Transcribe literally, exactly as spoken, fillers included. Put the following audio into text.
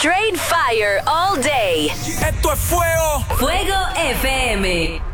Straight fire all day. Esto es fuego. Fuego F M.